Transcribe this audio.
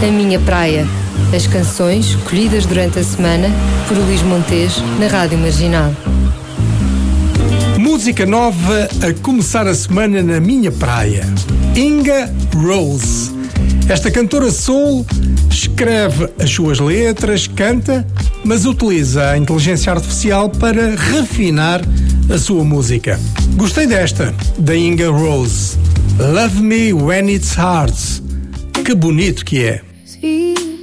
A Minha Praia. As canções escolhidas durante a semana por Luís Montes na Rádio Marginal. Música nova a começar a semana na minha praia. Inga Rose. Esta cantora soul escreve as suas letras, canta, mas utiliza a inteligência artificial para refinar a sua música. Gostei desta, da Inga Rose. Love Me When It's Hard. Que bonito que é.